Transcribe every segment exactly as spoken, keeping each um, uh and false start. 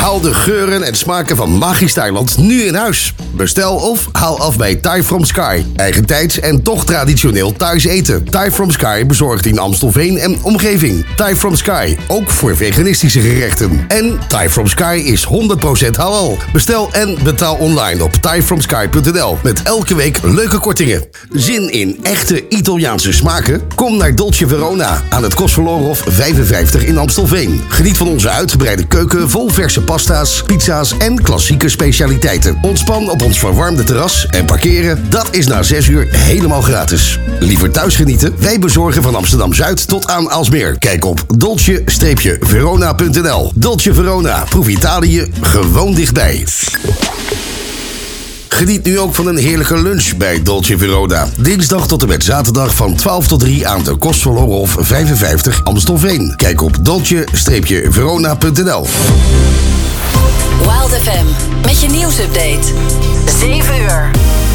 Haal de geuren en smaken van magisch Thailand nu in huis. Bestel of haal af bij Thai From Sky. Eigentijds en toch traditioneel thuis eten. Thai From Sky bezorgt in Amstelveen en omgeving. Thai From Sky, ook voor veganistische gerechten. En Thai From Sky is honderd procent halal. Bestel en betaal online op thai from sky punt n l met elke week leuke kortingen. Zin in echte Italiaanse smaken? Kom naar Dolce Verona aan het Kostverlorenhof vijfenvijftig in Amstelveen. Geniet van onze uitgebreide keuken vol verse pasta's, pizza's en klassieke specialiteiten. Ontspan op ons verwarmde terras en parkeren, dat is na zes uur helemaal gratis. Liever thuis genieten? Wij bezorgen van Amsterdam-Zuid tot aan Aalsmeer. Kijk op dolce verona punt n l. Dolce Verona, proef Italië gewoon dichtbij. Geniet nu ook van een heerlijke lunch bij Dolce Verona. Dinsdag tot en met zaterdag van twaalf tot drie aan de Kostverlorenhof vijfenvijftig Amstelveen. Kijk op dolce verona punt n l. Wild F M, met je nieuwsupdate. zeven uur.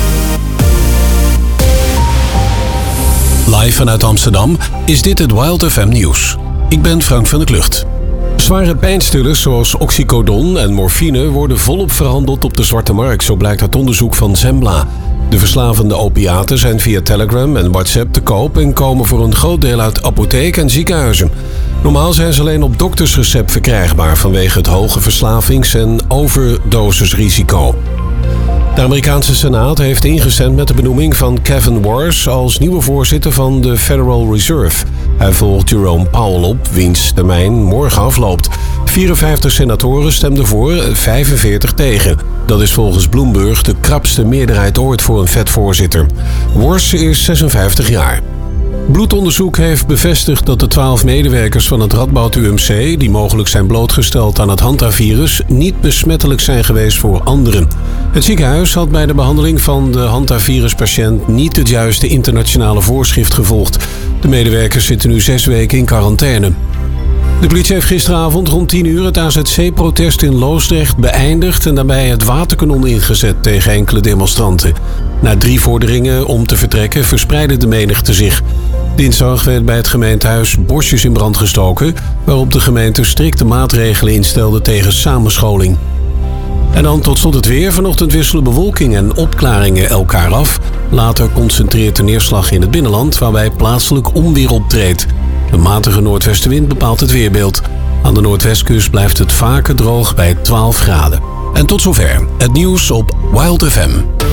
Live vanuit Amsterdam is dit het Wild F M nieuws. Ik ben Frank van der Klucht. Zware pijnstillers zoals oxycodon en morfine worden volop verhandeld op de zwarte markt, zo blijkt uit onderzoek van Zembla. De verslavende opiaten zijn via Telegram en WhatsApp te koop en komen voor een groot deel uit apotheken en ziekenhuizen. Normaal zijn ze alleen op doktersrecept verkrijgbaar vanwege het hoge verslavings- en overdosisrisico. De Amerikaanse Senaat heeft ingestemd met de benoeming van Kevin Warsh als nieuwe voorzitter van de Federal Reserve. Hij volgt Jerome Powell op, wiens termijn morgen afloopt. vierenvijftig senatoren stemden voor, vijfenveertig tegen. Dat is volgens Bloomberg de krapste meerderheid ooit voor een Fed-voorzitter. Warsh is zesenvijftig jaar. Bloedonderzoek heeft bevestigd dat de twaalf medewerkers van het Radboud U M C... die mogelijk zijn blootgesteld aan het hantavirus... niet besmettelijk zijn geweest voor anderen. Het ziekenhuis had bij de behandeling van de hantaviruspatiënt... niet het juiste internationale voorschrift gevolgd. De medewerkers zitten nu zes weken in quarantaine. De politie heeft gisteravond rond tien uur het A Z C-protest in Loosdrecht beëindigd en daarbij het waterkanon ingezet tegen enkele demonstranten. Na drie vorderingen om te vertrekken verspreidde de menigte zich. Dinsdag werd bij het gemeentehuis bosjes in brand gestoken, waarop de gemeente strikte maatregelen instelde tegen samenscholing. En dan tot slot het weer. Vanochtend wisselen bewolking en opklaringen elkaar af. Later concentreert de neerslag in het binnenland, waarbij plaatselijk onweer optreedt. Een matige noordwestenwind bepaalt het weerbeeld. Aan de noordwestkust blijft het vaker droog bij twaalf graden. En tot zover het nieuws op Wild F M.